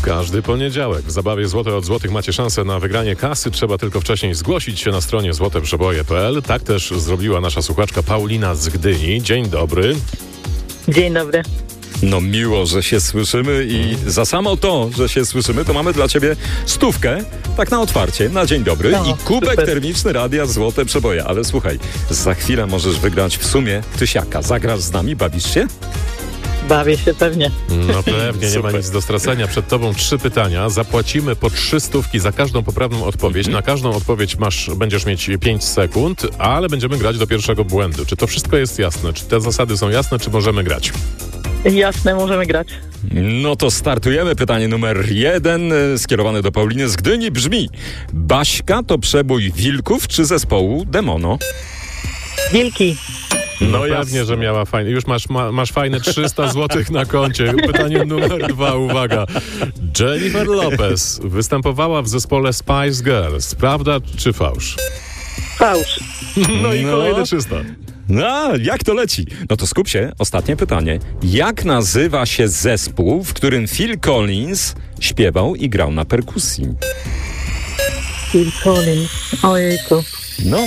Każdy poniedziałek w zabawie Złote od Złotych macie szansę na wygranie kasy. Trzeba tylko wcześniej zgłosić się na stronie złoteprzeboje.pl. Tak też zrobiła nasza słuchaczka Paulina z Gdyni. Dzień dobry. Dzień dobry. No miło, że się słyszymy i za samo to, że się słyszymy, to mamy dla ciebie 100, tak na otwarcie, na dzień dobry No, i kubek super. termiczny Radia Złote Przeboje. Ale słuchaj, za chwilę możesz wygrać w sumie tysiaka. Zagrasz z nami, bawisz się? Bawię się pewnie. No pewnie, nie ma Super. nic do stracenia. Przed tobą 3 pytania. Zapłacimy po 300 za każdą poprawną odpowiedź. Na każdą odpowiedź będziesz mieć 5 sekund, ale będziemy grać do pierwszego błędu. Czy to wszystko jest jasne? Czy te zasady są jasne? Czy możemy grać? Jasne, możemy grać. No to startujemy. Pytanie numer 1, skierowane do Pauliny z Gdyni, brzmi: Baśka to przebój wilków czy zespołu Demono? Wilki. No pewnie, jasne. że miała fajne. Już masz fajne 300 złotych na koncie. Pytanie numer 2, uwaga. Jennifer Lopez występowała w zespole Spice Girls. Prawda czy fałsz? Fałsz. No i No. kolejne 300. No, jak to leci? No to skup się. Ostatnie pytanie. Jak nazywa się zespół, w którym Phil Collins śpiewał i grał na perkusji? Phil Collins. Ojejku. No.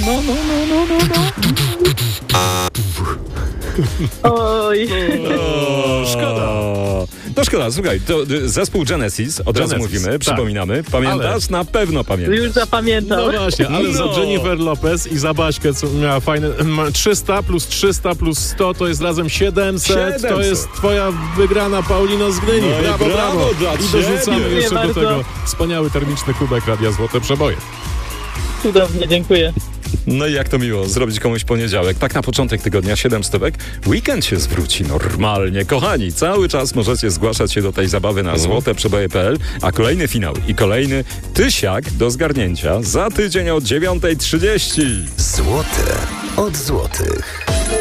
Oj. Szkoda. No szkoda, słuchaj, to zespół Genesis, od razu Genesis, mówimy, tak. przypominamy. Pamiętasz? Na pewno pamiętasz. Już zapamiętam. No właśnie, ale No. za Jennifer Lopez i za Baśkę, co miała fajne... 300 plus 300 plus 100 to jest razem 700. To 700. jest twoja wygrana, Paulino z Gdyni. No i brawo dla I ciebie. dorzucamy Dziękuję jeszcze do bardzo. tego wspaniały termiczny kubek Radia Złote Przeboje. Cudownie, dziękuję. No i jak to miło zrobić komuś poniedziałek. Tak na początek tygodnia 7 stówek. Weekend się zwróci normalnie. Kochani, cały czas możecie zgłaszać się do tej zabawy na złoteprzeboje.pl, a kolejny finał i kolejny tysiak do zgarnięcia za tydzień o 9:30. Złote od złotych.